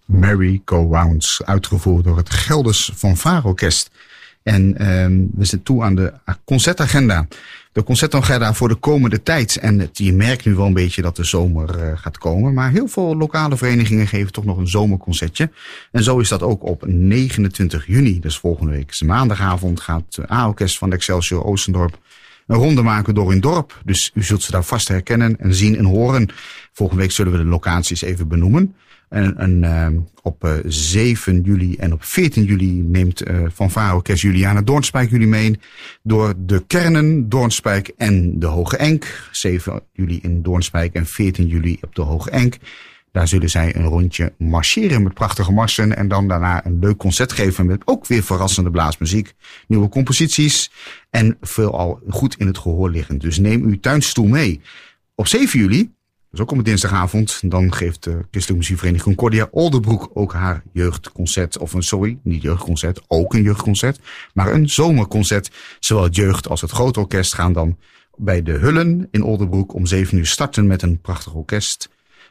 Merry Go Round, uitgevoerd door het Gelders Fanfare-orkest. En we zijn toe aan de concertagenda. De concertagenda voor de komende tijd. En je merkt nu wel een beetje dat de zomer gaat komen. Maar heel veel lokale verenigingen geven toch nog een zomerconcertje. En zo is dat ook op 29 juni. Dus volgende week is maandagavond gaat het A-orkest van Excelsior Oostendorp een ronde maken door hun dorp. Dus u zult ze daar vast herkennen en zien en horen. Volgende week zullen we de locaties even benoemen. En op 7 juli en op 14 juli neemt fanfare-orkest Juliana Doornspijk jullie mee door de kernen Doornspijk en de Hoge Enk. 7 juli in Doornspijk en 14 juli op de Hoge Enk. Daar zullen zij een rondje marcheren met prachtige marsen en dan daarna een leuk concert geven met ook weer verrassende blaasmuziek, nieuwe composities en veelal goed in het gehoor liggend. Dus neem uw tuinstoel mee. Op 7 juli, dus ook op een dinsdagavond, dan geeft de Christelijke Muziekvereniging Concordia Oldenbroek ook haar jeugdconcert. Niet jeugdconcert, ook een jeugdconcert, maar een zomerconcert. Zowel het jeugd als het grote orkest gaan dan bij de Hullen in Oldenbroek om 7 uur starten met een prachtig orkest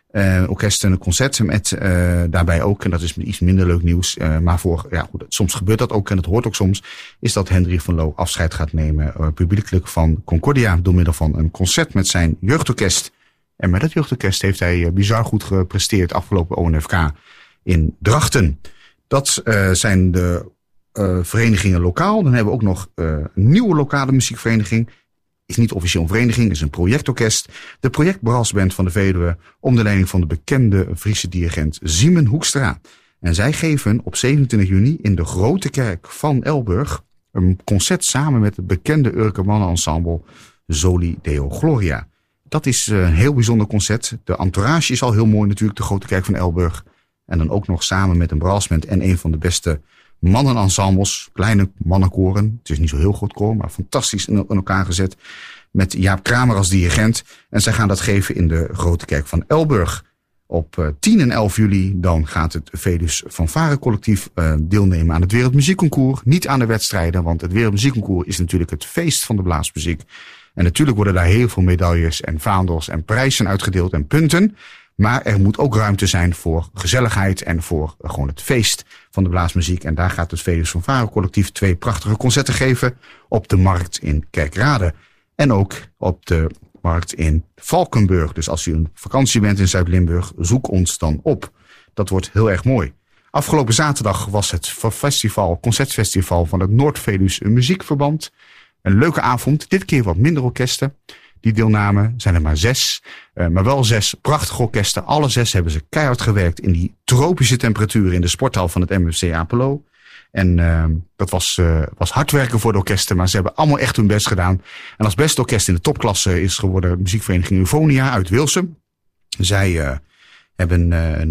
en een concert met daarbij ook, en dat is iets minder leuk nieuws, maar soms gebeurt dat ook en het hoort ook soms, is dat Hendrik van Loo afscheid gaat nemen publiekelijk van Concordia door middel van een concert met zijn jeugdorkest. En met dat jeugdorkest heeft hij bizar goed gepresteerd afgelopen ONFK in Drachten. Dat zijn de verenigingen lokaal. Dan hebben we ook nog een nieuwe lokale muziekvereniging. Is niet officieel een vereniging, is een projectorkest. De projectbrassband van de Veluwe onder leiding van de bekende Friese dirigent Simon Hoekstra. En zij geven op 27 juni in de Grote Kerk van Elburg een concert samen met het bekende Urker mannenensemble Soli Deo Gloria. Dat is een heel bijzonder concert. De entourage is al heel mooi natuurlijk, de Grote Kerk van Elburg. En dan ook nog samen met een brassband en een van de beste mannenensembles, kleine mannenkoren. Het is niet zo heel groot koor, maar fantastisch in elkaar gezet. Met Jaap Kramer als dirigent. En zij gaan dat geven in de Grote Kerk van Elburg. Op 10 en 11 juli dan gaat het Velus Fanfare Collectief deelnemen aan het Wereldmuziekconcours. Niet aan de wedstrijden, want het Wereldmuziekconcours is natuurlijk het feest van de blaasmuziek. En natuurlijk worden daar heel veel medailles en vaandels en prijzen uitgedeeld en punten. Maar er moet ook ruimte zijn voor gezelligheid en voor gewoon het feest van de blaasmuziek. En daar gaat het Velus Fanfare Collectief 2 prachtige concerten geven op de markt in Kerkrade. En ook op de markt in Valkenburg. Dus als u een vakantie bent in Zuid-Limburg, zoek ons dan op. Dat wordt heel erg mooi. Afgelopen zaterdag was het concertfestival van het Noord-Velus Muziekverband. Een leuke avond, dit keer wat minder orkesten. Die deelnamen zijn er maar 6, maar wel 6 prachtige orkesten. Alle 6 hebben ze keihard gewerkt in die tropische temperatuur in de sporthal van het MFC Apello. En dat was hard werken voor de orkesten, maar ze hebben allemaal echt hun best gedaan. En als beste orkest in de topklasse is geworden de muziekvereniging Eufonia uit Wilsum. Zij hebben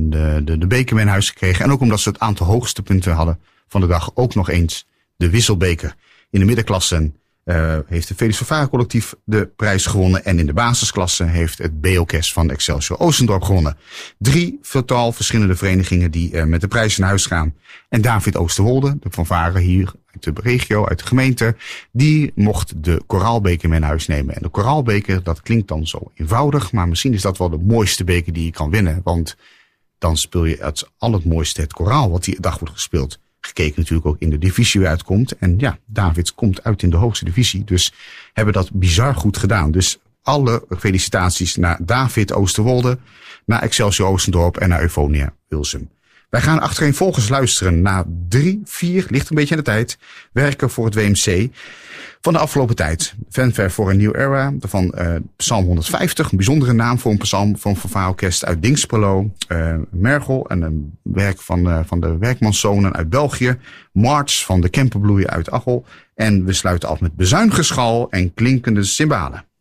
de beker mee in huis gekregen. En ook omdat ze het aantal hoogste punten hadden van de dag ook nog eens de wisselbeker. In de middenklassen heeft het Velus Fanfare Collectief de prijs gewonnen. En in de basisklasse heeft het B-orkest van Excelsior Oostendorp gewonnen. 3 totaal verschillende verenigingen die met de prijs naar huis gaan. En David Oosterwolde, de fanfare hier uit de regio, uit de gemeente, die mocht de koraalbeker mee naar huis nemen. En de koraalbeker, dat klinkt dan zo eenvoudig, maar misschien is dat wel de mooiste beker die je kan winnen. Want dan speel je het allermooiste het koraal wat die dag wordt gespeeld. Gekeken natuurlijk ook in de divisie weer uitkomt. En ja, David komt uit in de hoogste divisie. Dus hebben dat bizar goed gedaan. Dus alle felicitaties naar David Oosterwolde, naar Excelsior Oostendorp en naar Eufonia Wilsum. Wij gaan achtereenvolgens luisteren naar 3, 4, ligt een beetje aan de tijd, werken voor het WMC van de afgelopen tijd. Fanfare for a New Era, van Psalm 150, een bijzondere naam voor een psalm van fanfareorkest uit Dingsperlo. Mergel, en een werk van de Werkmanszonen uit België. March van de Kempenbloeien uit Achel. En we sluiten af met bezuingeschal en klinkende cymbalen.